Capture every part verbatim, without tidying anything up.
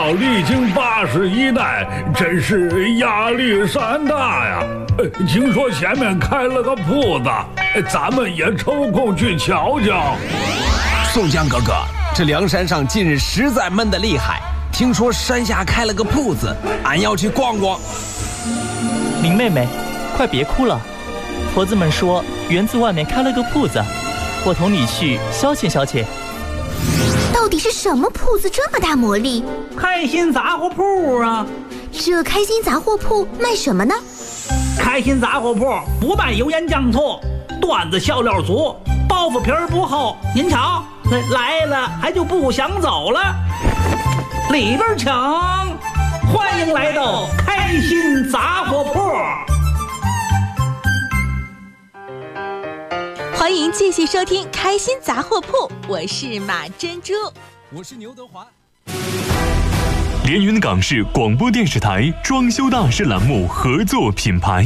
要历经八十一代，真是压力山大呀！听说前面开了个铺子，咱们也抽空去瞧瞧。 宋江哥哥，这梁山上近日实在闷得厉害，听说山下开了个铺子，俺要去逛逛。 林妹妹，快别哭了，婆子们说园子外面开了个铺子，我同你去消遣消遣。 到底是什么铺子这么大魔力？ 开心杂货铺啊！ 这开心杂货铺卖什么呢？ 开心杂货铺不卖油盐酱醋，段子笑料足，包袱皮儿不厚。您瞧，来了还就不想走了。里边请，欢迎来到开心杂货铺。 欢迎继续收听开心杂货铺，我是马珍珠， 我是牛德华。 连云港市广播电视台装修大师栏目合作品牌，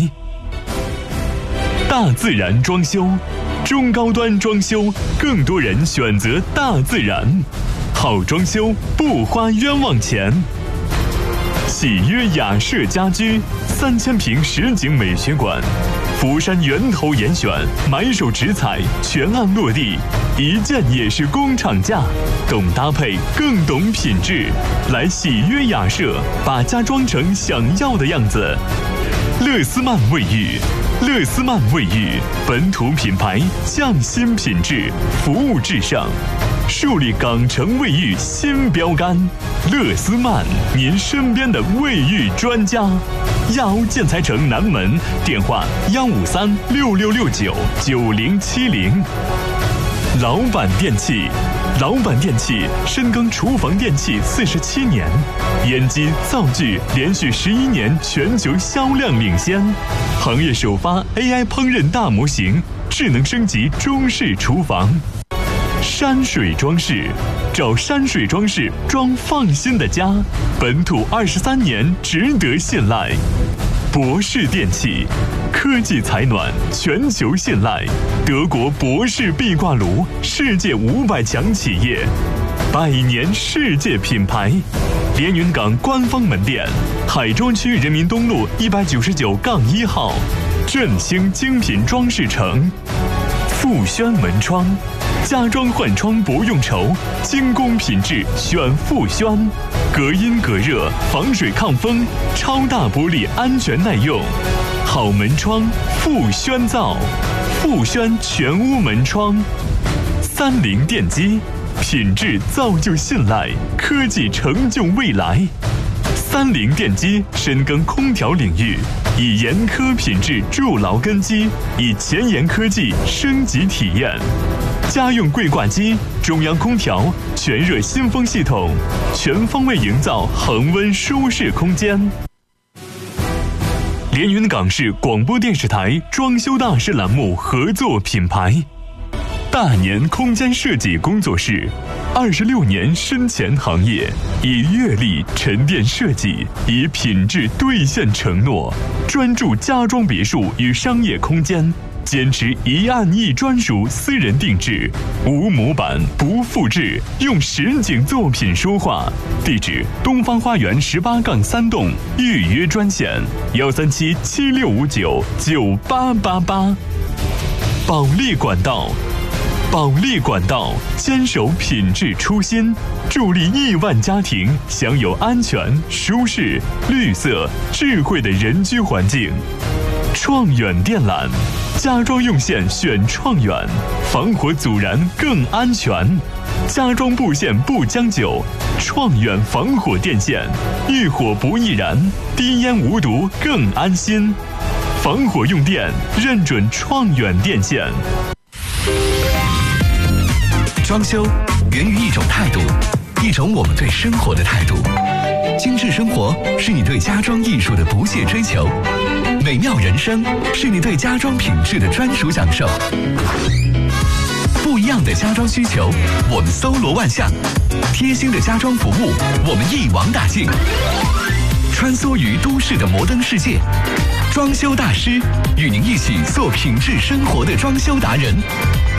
大自然装修，中高端装修，更多人选择大自然，好装修不花冤枉钱。喜约雅舍家居三千平实景美学馆，福山源头严选，买手直采，全案落地，一件也是工厂价，懂搭配更懂品质。来喜约雅舍，把家装成想要的样子。乐思曼卫浴，乐思曼卫浴本土品牌，匠心品质，服务至上，树立港城卫浴新标杆。乐思曼，您身边的卫浴专家。亚欧建材城南门，电话幺五三六六六九九零七零。老板电器，老板电器深耕厨房电器四十七年，烟机灶具连续十一年全球销量领先，行业首发 A I 烹饪大模型，智能升级中式厨房。山水装饰，找山水装饰装放心的家，本土二十三年，值得信赖。博士电器，科技采暖，全球信赖，德国博士壁挂炉，世界五百强企业，百年世界品牌。连云港官方门店，海珠区人民东路一百九十九杠一号，振兴精品装饰城。富轩门窗，家装换窗不用愁，精工品质选富轩，隔音隔热，防水抗风，超大玻璃安全耐用，好门窗富轩造，富轩全屋门窗。三菱电机，品质造就信赖，科技成就未来。三菱电机深耕空调领域，以严苛品质筑牢根基，以前沿科技升级体验。家用柜挂机，中央空调，全热新风系统，全方位营造恒温舒适空间。连云港市广播电视台装修大师栏目合作品牌，大年空间设计工作室，二十六年深潜行业，以阅历沉淀设计，以品质兑现承诺，专注家装别墅与商业空间，坚持一案一专属私人定制，无模板不复制，用实景作品说话。地址：东方花园十八杠三栋，预约专线幺三七七六五九九八八八。保利管道，保利管道坚守品质初心，助力亿万家庭享有安全、舒适、绿色、智慧的人居环境。创远电缆，家装用线选创远，防火阻燃更安全，家装布线不将就，创远防火电线，遇火不易燃，低烟无毒更安心。防火用电认准创远电线。 装修源于一种态度，一种我们对生活的态度。精致生活是你对家装艺术的不懈追求，美妙人生是你对家装品质的专属享受。不一样的家装需求，我们搜罗万象；贴心的家装服务，我们一网打尽。穿梭于都市的摩登世界，装修大师与您一起做品质生活的装修达人。